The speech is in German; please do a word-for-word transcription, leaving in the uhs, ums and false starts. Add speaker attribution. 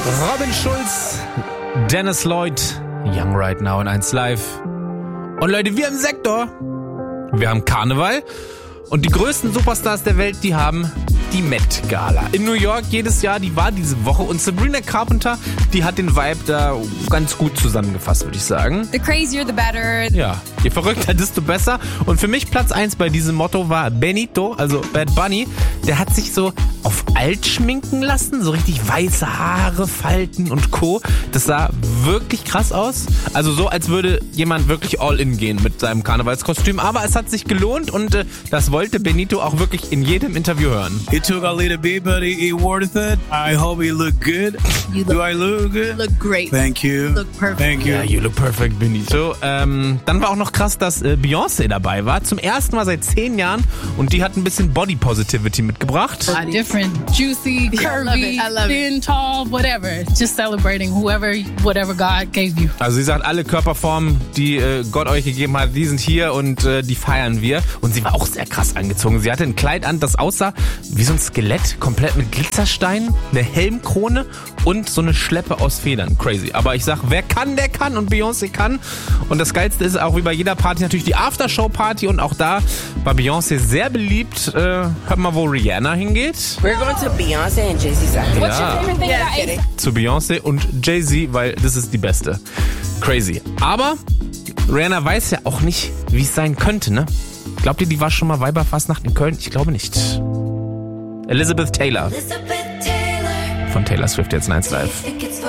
Speaker 1: Robin Schulz, Dennis Lloyd, Young Right Now in eins Live. Und Leute, wir im Sektor, wir haben Karneval und die größten Superstars der Welt, die haben die Met Gala in New York jedes Jahr, die war diese Woche und Sabrina Carpenter, die hat den Vibe da ganz gut zusammengefasst, würde ich sagen.
Speaker 2: The crazier, the better.
Speaker 1: Ja, je verrückter, desto besser. Und für mich Platz eins bei diesem Motto war Benito, also Bad Bunny. Der hat sich so auf alt schminken lassen, so richtig weiße Haare, Falten und Co. Das sah wirklich krass aus. Also so, als würde jemand wirklich all in gehen mit seinem Karnevalskostüm. Aber es hat sich gelohnt und äh, das wollte Benito auch wirklich in jedem Interview hören.
Speaker 3: It took a little bit, but it, it worth it. I hope it look good.
Speaker 4: You look,
Speaker 3: Do I look good?
Speaker 4: look great.
Speaker 3: Thank you.
Speaker 4: Look perfect.
Speaker 3: Thank you.
Speaker 1: Ja, you look perfect, Benito. Ähm, dann war auch noch krass, dass äh, Beyoncé dabei war. Zum ersten Mal seit zehn Jahren. Und die hat ein bisschen Body Positivity mitgebracht.
Speaker 5: Different, juicy, curvy,
Speaker 4: I love it.
Speaker 5: thin, tall, whatever. Just celebrating whoever, whatever God gave you.
Speaker 1: Also sie sagt, alle Körperformen, die äh, Gott euch gegeben hat, die sind hier und äh, die feiern wir. Und sie war auch sehr krass angezogen. Sie hatte ein Kleid an, das aussah wie so ein Skelett, komplett mit Glitzersteinen, eine Helmkrone und so eine Schleppe aus Federn. Crazy. Aber ich sag, wer kann, der kann und Beyoncé kann. Und das Geilste ist auch wie bei jeder Party natürlich die Aftershow-Party und auch da war Beyoncé sehr beliebt. Äh, hört mal, wo Rihanna hingeht.
Speaker 6: We're going to Beyonce and Jay-Z's side.
Speaker 2: What's your
Speaker 1: Ja.
Speaker 2: favorite thing
Speaker 6: Yeah,
Speaker 2: about
Speaker 6: kidding.
Speaker 2: A$AP?
Speaker 1: Zu Beyoncé und Jay-Z, weil das ist die beste. Crazy. Aber Rihanna weiß ja auch nicht, wie es sein könnte, ne? Glaubt ihr, die war schon mal Weiberfastnacht in Köln? Ich glaube nicht. Elizabeth Taylor von Taylor Swift jetzt in eins Live.